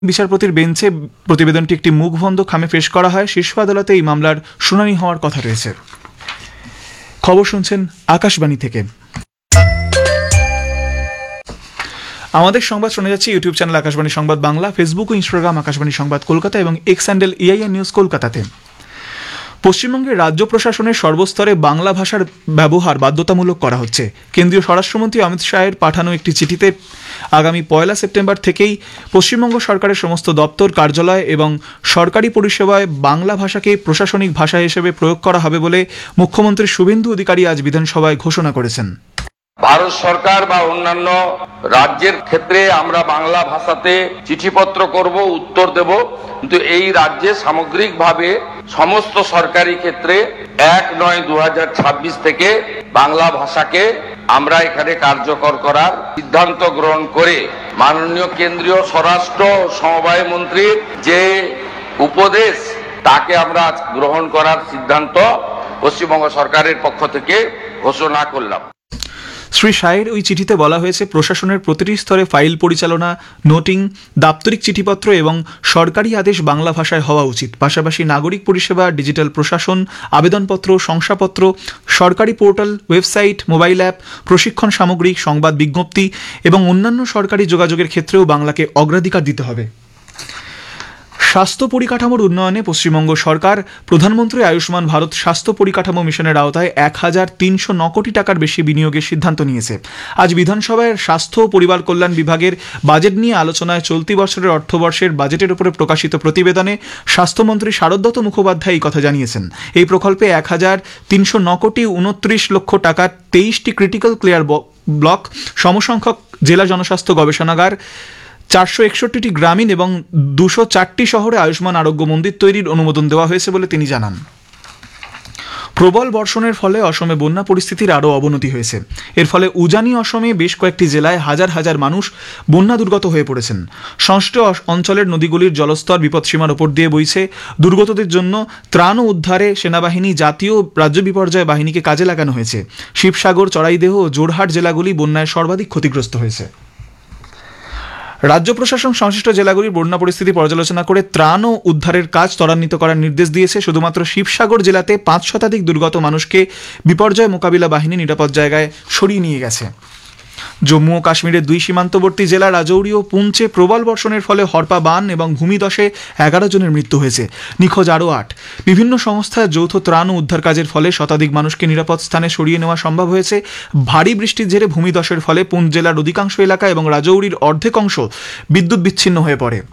বিচারপতির বেঞ্চে প্রতিবেদনটি একটি মুখবন্ধ খামে পেশ করা হয়। শীর্ষ আদালতে এই মামলার শুনানি হওয়ার কথা রয়েছে। খবর শুনছেন আকাশবাণী থেকে। আমাদের সংবাদ শোনা যাচ্ছে ইউটিউব চ্যানেল আকাশবাণী সংবাদ বাংলা, ফেসবুক ও ইনস্টাগ্রাম আকাশবাণী সংবাদ কলকাতা এবং এক্স হ্যান্ডেল এআইএন নিউজ কলকাতাতে। পশ্চিমবঙ্গের রাজ্য প্রশাসনের সর্বস্তরে বাংলা ভাষার ব্যবহার বাধ্যতামূলক করা হচ্ছে। কেন্দ্রীয় স্বরাষ্ট্রমন্ত্রী অমিত শাহের পাঠানো একটি চিঠিতে আগামী 1 সেপ্টেম্বর থেকেই পশ্চিমবঙ্গ সরকারের সমস্ত দপ্তর, কার্যালয় এবং সরকারি পরিষেবায় বাংলা ভাষাকে প্রশাসনিক ভাষা হিসেবে প্রয়োগ করা হবে বলে মুখ্যমন্ত্রী শুভেন্দু অধিকারী আজ বিধানসভায় ঘোষণা করেছেন। ভারত সরকার বা অন্যান্য রাজ্যের ক্ষেত্রে আমরা বাংলা ভাষাতে চিঠিপত্র করব, উত্তর দেব, কিন্তু এই রাজ্যে সামগ্রিকভাবে সমস্ত সরকারি ক্ষেত্রে 1/9/2026 থেকে বাংলা ভাষাকে আমরা এখানে কার্যকর করার সিদ্ধান্ত গ্রহণ করে মাননীয় কেন্দ্রীয় স্বরাষ্ট্র সমবায় মন্ত্রীর যে উপদেশ তাকে আমরা গ্রহণ করার সিদ্ধান্ত পশ্চিমবঙ্গ সরকারের পক্ষ থেকে ঘোষণা করলাম। শ্রী শাহের ওই চিঠিতে বলা হয়েছে, প্রশাসনের প্রতিটি স্তরে ফাইল পরিচালনা, নোটিং, দাপ্তরিক চিঠিপত্র এবং সরকারি আদেশ বাংলা ভাষায় হওয়া উচিত। পাশাপাশি নাগরিক পরিষেবা, ডিজিটাল প্রশাসন, আবেদনপত্র, শংসাপত্র, সরকারি পোর্টাল, ওয়েবসাইট, মোবাইল অ্যাপ, প্রশিক্ষণ সামগ্রী, সংবাদ বিজ্ঞপ্তি এবং অন্যান্য সরকারি যোগাযোগের ক্ষেত্রেও বাংলাকে অগ্রাধিকার দিতে হবে। স্বাস্থ্য পরিকাঠামোর উন্নয়নে পশ্চিমবঙ্গ সরকার প্রধানমন্ত্রী আয়ুষ্মান ভারত স্বাস্থ্য পরিকাঠামো মিশনের আওতায় 1309 কোটি টাকার বেশি বিনিয়োগের সিদ্ধান্ত নিয়েছে। আজ বিধানসভায় স্বাস্থ্য ও পরিবার কল্যাণ বিভাগের বাজেট নিয়ে আলোচনায় চলতি বছরের অর্থবর্ষের বাজেটের উপরে প্রকাশিত প্রতিবেদনে স্বাস্থ্যমন্ত্রী শারদত্ত মুখোপাধ্যায় এই কথা জানিয়েছেন। এই প্রকল্পে 1309 কোটি 29 লক্ষ টাকার 23টি ক্রিটিক্যাল কেয়ার ব্লক, সমসংখ্যক জেলা জনস্বাস্থ্য গবেষণাগার, 461টি গ্রামীণ এবং 204টি শহরে আয়ুষ্মান আরোগ্য মন্দির তৈরির অনুমোদন দেওয়া হয়েছে বলে তিনি জানান। প্রবল বর্ষণের ফলে অসমে বন্যা পরিস্থিতির আরও অবনতি হয়েছে। এর ফলে উজানি অসমে বেশ কয়েকটি জেলায় হাজার হাজার মানুষ বন্যা দুর্গত হয়ে পড়েছেন। সংশ্লিষ্ট অঞ্চলের নদীগুলির জলস্তর বিপদসীমার ওপর দিয়ে বইছে। দুর্গতদের জন্য ত্রাণ ও উদ্ধারে সেনাবাহিনী, জাতীয় রাজ্য বিপর্যয় বাহিনীকে কাজে লাগানো হয়েছে। শিবসাগর, চড়াইদেহ ও জোরহাট জেলাগুলি বন্যায় সর্বাধিক ক্ষতিগ্রস্ত হয়েছে। রাজ্য প্রশাসন সংশ্লিষ্ট জেলাগুলির বন্যা পরিস্থিতি পর্যালোচনা করে ত্রাণ ও উদ্ধারের কাজ ত্বরান্বিত করার নির্দেশ দিয়েছে। শুধুমাত্র শিবসাগর জেলাতে 5 শতাধিক দুর্গত মানুষকে বিপর্যয় মোকাবিলা বাহিনী নিরাপদ জায়গায় সরিয়ে নিয়ে গেছে। জম্মু ও কাশ্মীরের 2 সীমান্তবর্তী জেলা রাজৌরি ও পুঞ্চে প্রবল বর্ষণের ফলে হরপা বান এবং ভূমিধসে 11 জনের মৃত্যু হয়েছে, নিখোঁজ আরও 8। বিভিন্ন সংস্থার যৌথ ত্রাণ ও উদ্ধার কাজের ফলে শতাধিক মানুষকে নিরাপদ স্থানে সরিয়ে নেওয়া সম্ভব হয়েছে। ভারী বৃষ্টির জেরে ভূমিধসের ফলে পুঞ্চ জেলার অধিকাংশ এলাকা এবং রাজৌরির অর্ধেক অংশ বিদ্যুৎ বিচ্ছিন্ন হয়ে পড়ে।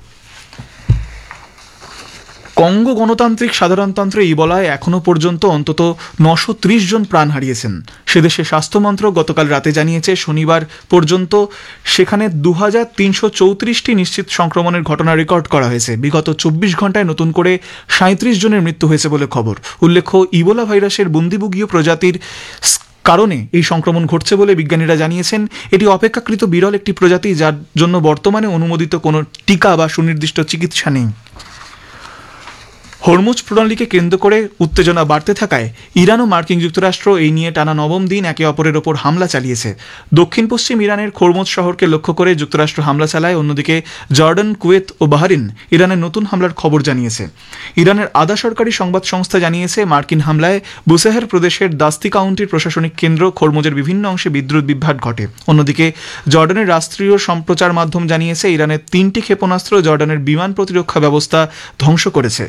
কঙ্গো গণতান্ত্রিক সাধারণতন্ত্রে ইবোলায় এখনও পর্যন্ত অন্তত 930 জন প্রাণ হারিয়েছেন। সেদেশে স্বাস্থ্য মন্ত্রক গতকাল রাতে জানিয়েছে, শনিবার পর্যন্ত সেখানে 2334টি নিশ্চিত সংক্রমণের ঘটনা রেকর্ড করা হয়েছে। বিগত 24 ঘন্টায় নতুন করে 37 জনের মৃত্যু হয়েছে বলে খবর। উল্লেখ্য, ইবোলা ভাইরাসের বন্দিবুগীয় প্রজাতির কারণে এই সংক্রমণ ঘটছে বলে বিজ্ঞানীরা জানিয়েছেন। এটি অপেক্ষাকৃত বিরল একটি প্রজাতি, যার জন্য বর্তমানে অনুমোদিত কোনো টিকা বা সুনির্দিষ্ট চিকিৎসা নেই। হরমুজ প্রণালীকে কেন্দ্র করে উত্তেজনা বাড়তে থাকায় ইরান ও মার্কিন যুক্তরাষ্ট্র এই নিয়ে টানা 9ম দিন একে অপরের ওপর হামলা চালিয়েছে। দক্ষিণ পশ্চিম ইরানের খরমুজ শহরকে লক্ষ্য করে যুক্তরাষ্ট্র হামলা চালায়। অন্যদিকে জর্ডান, কুয়েত ও বাহরিন ইরানের নতুন হামলার খবর জানিয়েছে। ইরানের আধা সরকারি সংবাদ সংস্থা জানিয়েছে, মার্কিন হামলায় বুসেহের প্রদেশের দাস্তি কাউন্টির প্রশাসনিক কেন্দ্র খরমুজের বিভিন্ন অংশে বিদ্যুৎ বিভ্রাট ঘটে। অন্যদিকে জর্ডানের রাষ্ট্রীয় সম্প্রচার মাধ্যম জানিয়েছে, ইরানের 3টি ক্ষেপণাস্ত্র জর্ডানের বিমান প্রতিরক্ষা ব্যবস্থা ধ্বংস করেছে।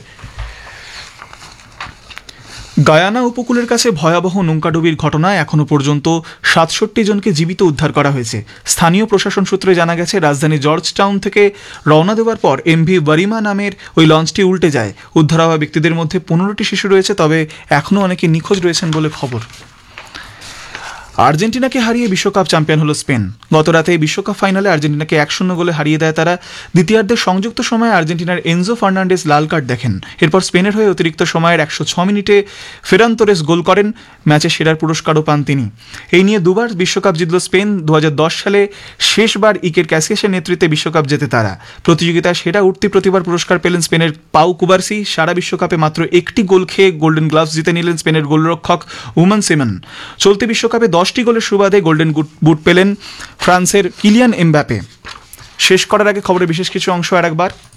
গায়ানা উপকূলের কাছে ভয়াবহ নৌকাডুবির ঘটনায় এখনও পর্যন্ত 67 জনকে জীবিত উদ্ধার করা হয়েছে। স্থানীয় প্রশাসন সূত্রে জানা গেছে, রাজধানী জর্জ টাউন থেকে রওনা দেওয়ার পর এমভি ওয়ারিমা নামের ওই লঞ্চটি উল্টে যায়। উদ্ধার হওয়া ব্যক্তিদের মধ্যে 15টি শিশু রয়েছে, তবে এখনও অনেকে নিখোঁজ রয়েছেন বলে খবর। আর্জেন্টিনাকে হারিয়ে বিশ্বকাপ চ্যাম্পিয়ন হলো স্পেন। গতরাতে বিশ্বকাপ ফাইনালে আর্জেন্টিনাকে 1-0 গোলে হারিয়ে দেয় তারা। দ্বিতীয়ার্ধে সংযুক্ত সময়ে আর্জেন্টিনার এনজো ফার্নান্ডেজ লাল কার্ড দেখেন। এরপর স্পেনের হয়ে অতিরিক্ত সময়ের 106 মিনিটে ফেরান তোরেস গোল করেন। ম্যাচে সেরার পুরস্কারও পান তিনি। এই নিয়ে দুবার বিশ্বকাপ জিতল স্পেন। 2010 সালে শেষবার ইকের ক্যাসিয়াসের নেতৃত্বে বিশ্বকাপ জেতে তারা। প্রতিযোগিতায় সেরা উঠতি প্রতিভার পুরস্কার পেলেন স্পেনের পাউ কুবার্সি। সারা বিশ্বকাপে মাত্র 1টি গোল খেয়ে গোল্ডেন গ্লাভস জিতে নিলেন স্পেনের গোলরক্ষক উমান সিমন। চলতি বিশ্বকাপে 10টি গোলের সুবাদে গোল্ডেন বুট পেলেন ফ্রান্সের কিলিয়ান এমবাপে। শেষ করার আগে খবরের বিশেষ কিছু অংশ আর একবার।